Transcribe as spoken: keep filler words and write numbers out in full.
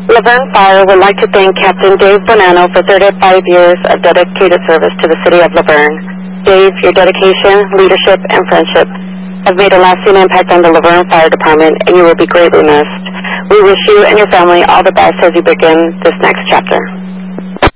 Laverne Fire would like to thank Captain Dave Bonanno for thirty-five years of dedicated service to the city of Laverne. Dave, your dedication, leadership, and friendship have made a lasting impact on the Laverne Fire Department, and you will be greatly missed. We wish you and your family all the best as you begin this next chapter.